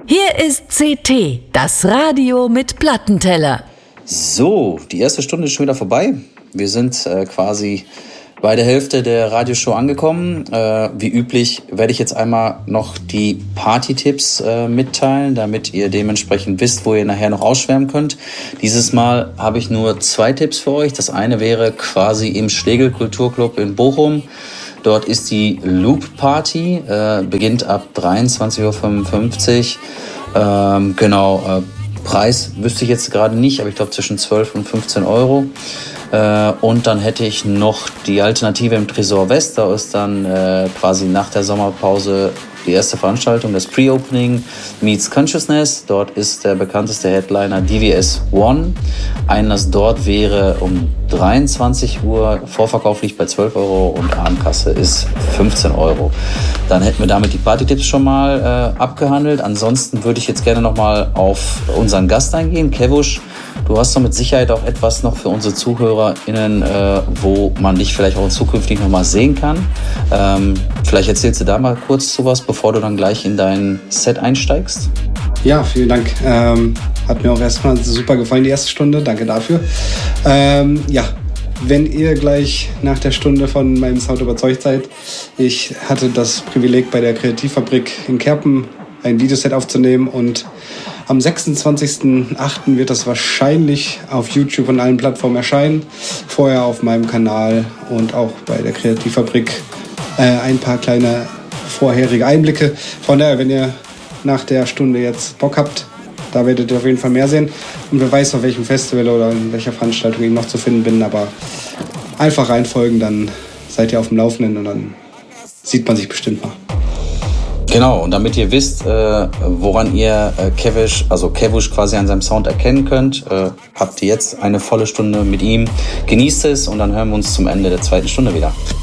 Hier ist CT, das Radio mit Plattenteller. So, die erste Stunde ist schon wieder vorbei. Wir sind quasi bei der Hälfte der Radioshow angekommen. Wie üblich werde ich jetzt einmal noch die Party-Tipps mitteilen, damit ihr dementsprechend wisst, wo ihr nachher noch ausschwärmen könnt. Dieses Mal habe ich nur 2 Tipps für euch. Das eine wäre quasi im Schlegel Kulturclub in Bochum. Dort ist die Loop Party, beginnt ab 23.55 Uhr. Preis wüsste ich jetzt gerade nicht, aber ich glaube zwischen 12 und 15 Euro. Und dann hätte ich noch die Alternative im Tresor West. Da ist dann quasi nach der Sommerpause die erste Veranstaltung, das Pre-Opening meets Consciousness. Dort ist der bekannteste Headliner DVS One. Einlass dort wäre um 23 Uhr. Vorverkauf liegt bei 12 Euro und Abendkasse ist 15 Euro. Dann hätten wir damit die Party-Tipps schon mal abgehandelt. Ansonsten würde ich jetzt gerne noch mal auf unseren Gast eingehen, Kevush. Du hast doch mit Sicherheit auch etwas noch für unsere ZuhörerInnen, wo man dich vielleicht auch zukünftig noch mal sehen kann. Vielleicht erzählst du da mal kurz zu was, bevor du dann gleich in dein Set einsteigst. Ja, vielen Dank. Hat mir auch erstmal super gefallen, die erste Stunde. Danke dafür. Wenn ihr gleich nach der Stunde von meinem Sound überzeugt seid, ich hatte das Privileg, bei der Kreativfabrik in Kerpen ein Videoset aufzunehmen und am 26.08. wird das wahrscheinlich auf YouTube und allen Plattformen erscheinen. Vorher auf meinem Kanal und auch bei der Kreativfabrik ein paar kleine vorherige Einblicke. Von daher, wenn ihr nach der Stunde jetzt Bock habt, da werdet ihr auf jeden Fall mehr sehen. Und wer weiß, auf welchem Festival oder in welcher Veranstaltung ich noch zu finden bin. Aber einfach reinfolgen, dann seid ihr auf dem Laufenden und dann sieht man sich bestimmt mal. Genau, und damit ihr wisst, woran ihr Kevush quasi an seinem Sound erkennen könnt, habt ihr jetzt eine volle Stunde mit ihm. Genießt es und dann hören wir uns zum Ende der zweiten Stunde wieder.